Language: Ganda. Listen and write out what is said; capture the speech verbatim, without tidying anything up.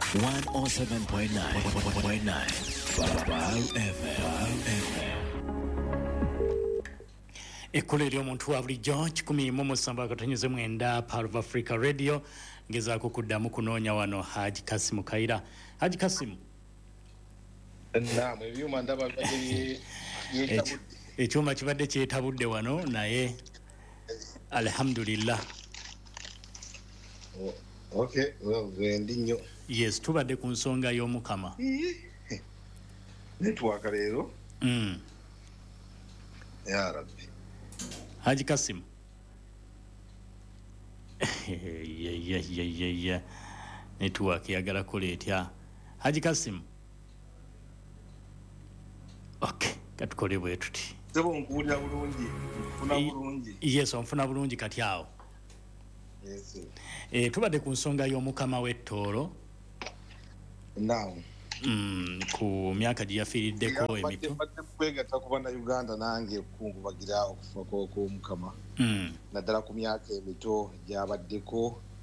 one oh seven point nine Baal F M. Ekkulu ery'omuntu wa bulijjo kikumi mu musanvu akatonnyeze mwenda Power of Africa Radio ngezaako kuddamu kunoonya wano Haji Kasimu Kaira. Haji Kasimu. Naam, ebyuma ndaba bye yetabudde. Ekyuma kibadde kyetabudde wano naye alhamdulillah. Oh, okay, well, wendi nnyo. Yes, tubadde ku nsonga y'omukama. Network leero. Mm. Ya Rabbi. Haji Kasimu. Yeah, yeah, yeah, yeah, yeah. Network yagala kola etya. Haji Kasimu. Okay, katukole bwe tuti. Sebo nkuwulira bulungi, nfuna bulungi. Yes, onfuna bulungi kati awo. Yes. Eh, tubadde ku nsonga y'omukama w'ettoolo. Naam. Mm, ku myaka gye yafiiriddeko emito. Badde kwegatta ku bannayuganda nange kungubagira okufa kw'omukama. Mm. Naddala ku myaka emito gy'abaddeko